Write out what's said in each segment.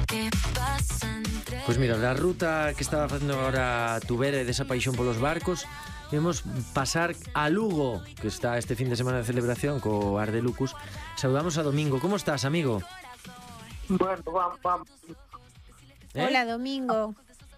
Pois mira, da ruta que estaba facendo agora Tubera e desa paixón polos barcos, vamos pasar a Lugo, que está este fin de semana de celebración co Arde Lucus. Saudamos a Domingo. Como estás, amigo? Bueno, vamos. Hola, Domingo.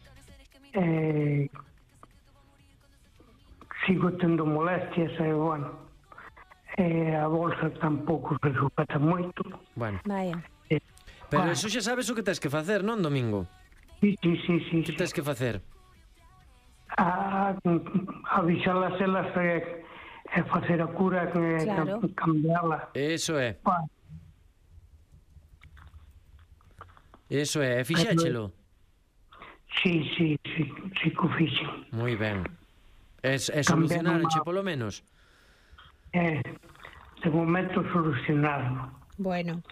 Sigo tendo molestias e, bueno, a bolsa tampouco se sujeta moito. Bueno, Vaya. pero eso xa sabes o que tens que facer, non, Domingo? Sí. Que tens que facer? Avisalas elas e facer a cura, Claro. cambiarla. Eso é. Bueno, Eso é, e fixéchelo. sí, que o fixen. Moi ben. É solucionaroche polo menos? De momento solucionarlo. Bueno,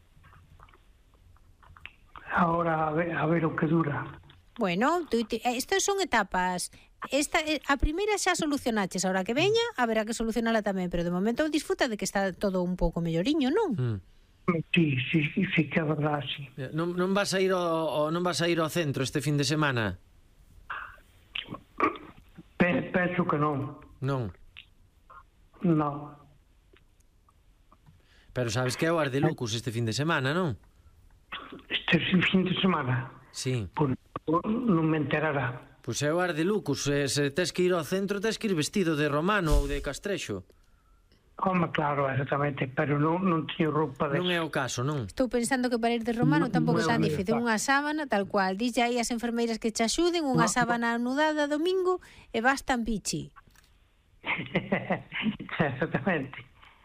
Ahora a ver o que dura. bueno, estas son etapas. A primeira xa solucionaches, ahora que veña haberá que solucionala tamén, pero de momento disfruta de que está todo un pouco melloriño, non? Sí, que é verdade, sí. Non vas a ir ao centro este fin de semana? Penso que non. Non. Non. Pero sabes que é o Arde Lucus este fin de semana, non? Este fin de semana. Sí. Pois non me enterará. Pois é o Arde Lucus, se tes que ir ao centro tes que ir vestido de romano ou de castrexo. Home, claro, exactamente, pero non teño roupa de... Non é o caso, non? Estou pensando que para ir de romano tampouco Non, é tan non, difícil. non. Unha sábana, tal cual. Dille aí as enfermeiras que che axuden, unha sábana anudada domingo e vas tan pichi. Exactamente.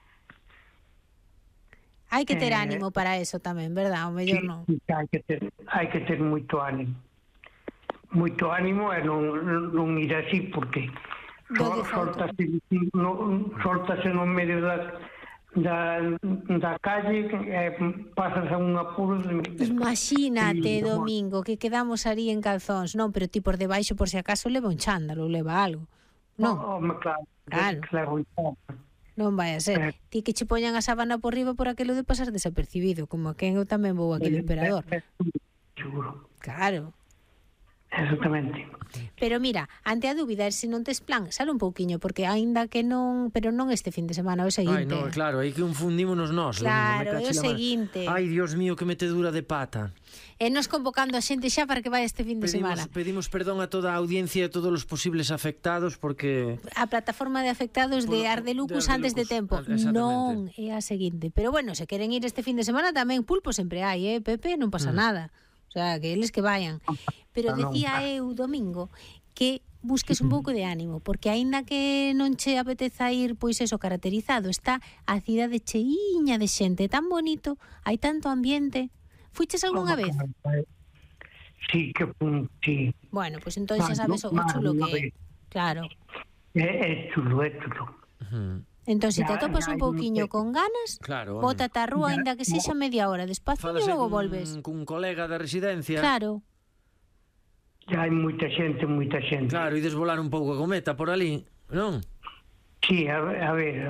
Hai que ter ánimo para eso tamén, verdad? O mellor non. Sí, hai que ter moito ánimo. Moito ánimo e non ir así, porque soltase no medio da calle e pasas a un apuro. Imagínate, Domingo, que quedamos ali en calzóns. Non, pero ti por debaixo, por si acaso, leva un chándalo, leva algo. Non, Home, claro. non vai a ser. Ti que che poñan a sábana por riba por aquilo de pasar desapercibido, como que eu tamén vou aquí de emperador. Seguro. Claro. Exactamente. Pero mira, ante a dúbida, se non tes plan, sale un pouquiño, porque aínda que non, pero non este fin de semana, o seguinte. Ai, non, claro, aí que confundímonos nós. Claro, Domingo, é o seguinte. Ai, Dios mío, que metedura de pata. E nos convocando a xente xa para que vai este fin de semana. Pedimos perdón a toda a audiencia e a todos os posibles afectados porque... A plataforma de afectados de Arde Lucus antes de tempo. Non, é a seguinte. Pero bueno, se queren ir este fin de semana tamén pulpo sempre hai, Pepe, non pasa nada. O sea, que eles que vayan. Pero decía eu, Domingo, que busques un pouco de ánimo, porque aínda que non che apeteza ir, pois eso, caracterizado, está a cidade cheiña de xente, tan bonito, hai tanto ambiente. Fuiches algunha vez? Sí, sí. Bueno, pois entón xa sabes o chulo que é. Claro. É chulo. Entón, se te atopas un pouquiño con ganas, claro, bótate á rúa, aínda que sexa media hora, despacio e logo volves. Cun colega da residencia. Claro. Ya hai moita xente. Claro, ides volar un pouco a cometa por ali, non? Sí, a ver.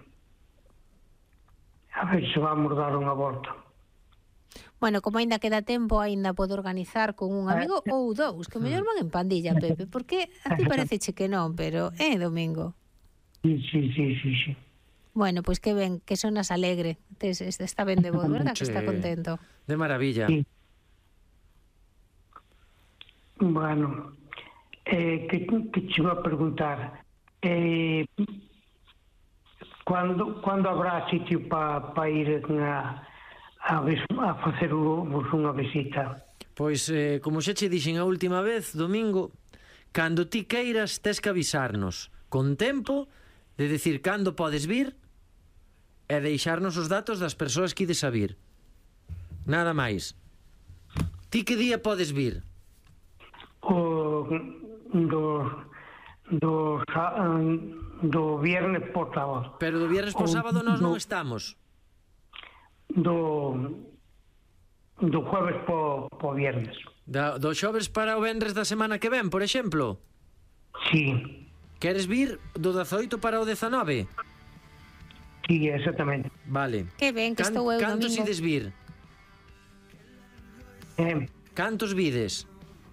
A ver se vamos dar unha volta. Bueno, como aínda queda tempo, aínda podo organizar con un amigo ou dous, que mellor van en pandilla, Pepe, porque a ti pareceche que non, pero Domingo. Sí. Bueno, pois que ben, que sonas alegre. Está ben de voz, verdad? Que está contento. De maravilla. Sí. Bueno, que te iba a preguntar, ¿cuándo habrá sitio para ir a facer unha visita? Pois, como xa che dixen a última vez, Domingo, cando ti queiras, tes que avisarnos con tempo de decir cando podes vir e deixarnos os datos das persoas que ides a vir. Nada máis. Ti que día podes vir? Do viernes por sábado. Pero do viernes por sábado nós non estamos. Do jueves por viernes. Do xoves para o venres da semana que ven, por exemplo? Sí. Queres vir do 18 para o 19? Sí, exactamente. Vale. Que ben, que estou eu, Cantos Domingo. ides vir? Cantos vides?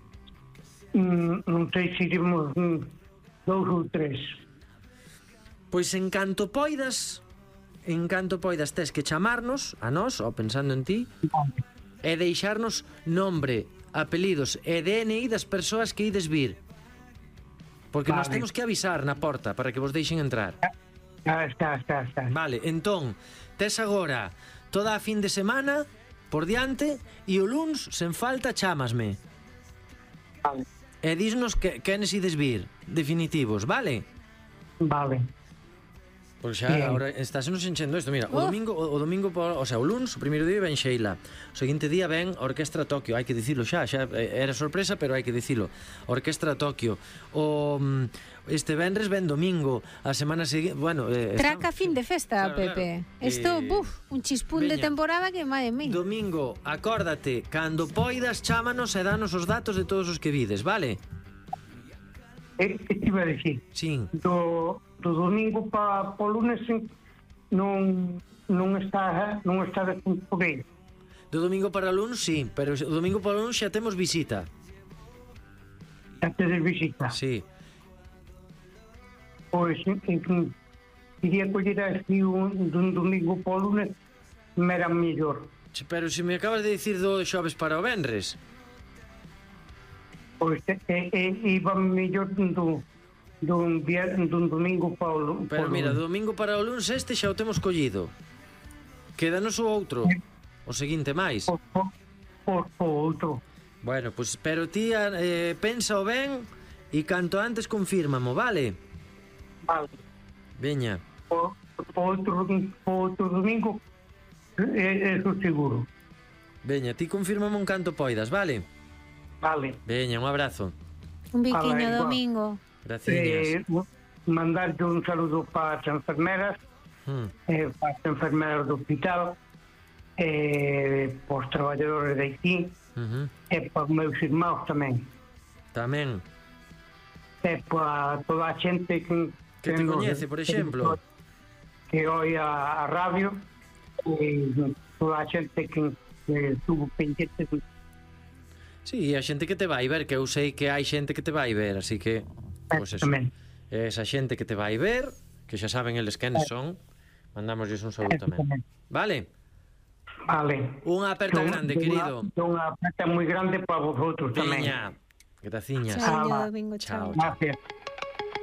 Non sei se iremos 2 ou 3. Pois en canto poidas tes que chamarnos a nós, ou pensando en ti, e deixarnos nombre, apelidos e DNI das persoas que ides vir. Porque nos temos que avisar na porta para que vos deixen entrar. Está. Vale, entón, tes agora toda a fin de semana por diante e o luns, sen falta, chámasme. Vale. E dísnos quenes ides vir, definitivos, vale? Vale. Porque xa agora estásenos enchendo isto. Mira, o domingo, o sea, o luns, o primeiro día ven Sheila. O seguinte día ven a Orquestra Tokio. Hai que dicilo xa era sorpresa, pero hai que dicilo. Orquestra Tokio. Este venres ven domingo. A semana seguinte, bueno, traca fin de festa, claro, Pepe. Isto, un chispún de temporada que madre mía. Domingo, acórdate, cando poidas, chámanos e danos os datos de todos os que vides, vale? Que te iba a dicir? Sí. Do domingo para o lunes non está por aí. Do domingo para o lunes, sí, pero o domingo para o lunes xa temos visita. Xa tedes visita? Sí. Pois, quería coller así dun domingo para o lunes, me era mellor. Pero se me acabas de dicir do xoves para o venres. Pois, iba mellor dun domingo para o lunes. Pero mira, do domingo para o lunes este xa o temos collido. Quédanos o outro, o seguinte máis. O outro. Bueno, pois, pero ti pensa o ben e canto antes confírmamo, vale? Vale. Veña. O outro domingo é seguro. Veña, ti confírmame un canto poidas, vale? Vale. Veña, un abrazo. Un biquiño domingo. Gracias. Mandarlle un saludo para as enfermeras, para as enfermeras do hospital, para os traballadores de aquí, e para os meus irmãos tamén. Tamén. E para toda a xente que te coñece, por exemplo. Que oi a radio, e toda a xente que estuvo pendiente. Sí, a xente que te vai ver, que eu sei que hai xente que te vai ver, así que pues eso. Esa xente que te vai ver, que xa saben eles quenes son, mandámosles un saludo tamén. Vale? Vale. Unha aperta grande, querido. Unha aperta moi grande para vosotros tamén. Veña, graciñas. Chao, domingo, chao. Gracias.